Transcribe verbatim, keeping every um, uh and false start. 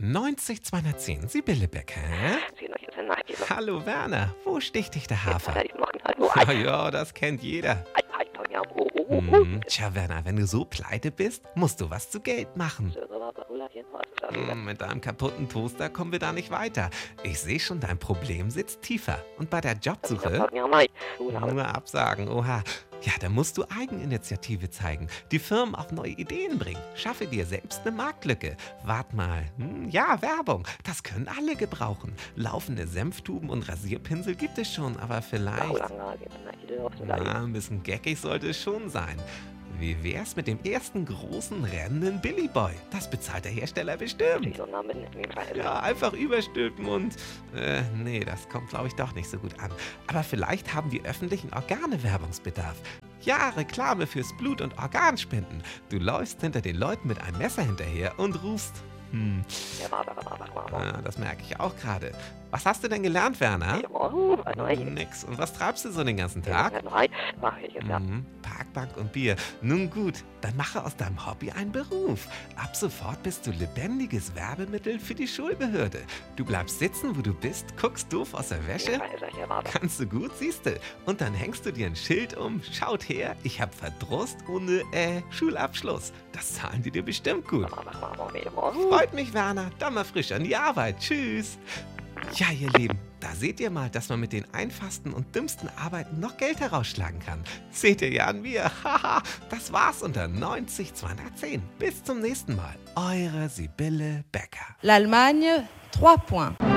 neunzig zweihundertzehn, Sibylle Becker. Hallo Werner, wo sticht dich der Hafer? Ja, ja, das kennt jeder. Hm, tja, Werner, wenn du so pleite bist, musst du was zu Geld machen. Hm, mit deinem kaputten Toaster kommen wir da nicht weiter. Ich sehe schon, dein Problem sitzt tiefer. Und bei der Jobsuche? Nur absagen, oha. Ja, da musst du Eigeninitiative zeigen, die Firmen auf neue Ideen bringen. Schaffe dir selbst eine Marktlücke. Wart mal, hm, ja, Werbung, das können alle gebrauchen. Laufende Senftuben und Rasierpinsel gibt es schon, aber vielleicht... Na, ein bisschen geckig sollte es schon sein. Wie wär's mit dem ersten großen rennenden Billy Boy? Das bezahlt der Hersteller bestimmt. Ja, einfach überstülpen und... Äh, nee, das kommt, glaube ich, doch nicht so gut an. Aber vielleicht haben die öffentlichen Organe Werbungsbedarf. Ja, Reklame fürs Blut- und Organspenden. Du läufst hinter den Leuten mit einem Messer hinterher und rufst... Hm. Ja, das merke ich auch gerade. Was hast du denn gelernt, Werner? Nix. Und was treibst du so den ganzen Tag? Mhm. Parkbank und Bier. Nun gut, dann mache aus deinem Hobby einen Beruf. Ab sofort bist du lebendiges Werbemittel für die Schulbehörde. Du bleibst sitzen, wo du bist, guckst doof aus der Wäsche. Kannst du gut, siehste. Und dann hängst du dir ein Schild um. Schaut her, ich hab Verdrust ohne, äh, Schulabschluss. Das zahlen die dir bestimmt gut. Freut mich, Werner. Dann mal frisch an die Arbeit. Tschüss. Ja, ihr Lieben, da seht ihr mal, dass man mit den einfachsten und dümmsten Arbeiten noch Geld herausschlagen kann. Seht ihr ja an mir. Haha, das war's unter neunzig zweihundertzehn. Bis zum nächsten Mal. Eure Sibylle Becker. L'Allemagne, trois points.